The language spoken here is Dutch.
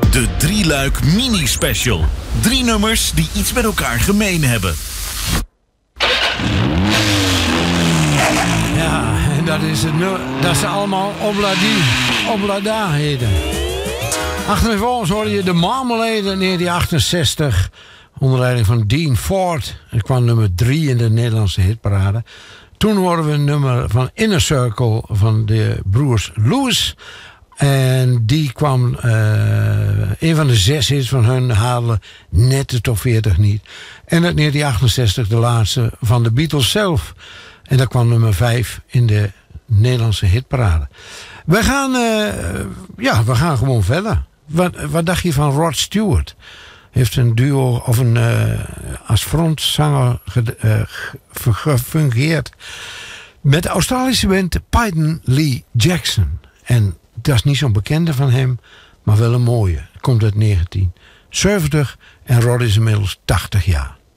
De Drieluik mini-special. 3 nummers die iets met elkaar gemeen hebben. Ja, en dat ze allemaal Oblada heten. Achtereenvolgens hoorde je de Marmalade in 1968. Onder leiding van Dean Ford. Het kwam nummer 3 in de Nederlandse hitparade. Toen hoorden we een nummer van Inner Circle van de broers Lewis. En die kwam, een van de 6 hits van hun haalde net de top 40 niet. En uit 1968 de laatste van de Beatles zelf. En dat kwam nummer 5 in de Nederlandse hitparade. We gaan gewoon verder. Wat dacht je van Rod Stewart? Heeft een duo of als frontzanger gefungeerd met de Australische band Peyton Lee Jackson. En dat is niet zo'n bekende van hem, maar wel een mooie. Komt uit 1970 en Rod is inmiddels 80 jaar.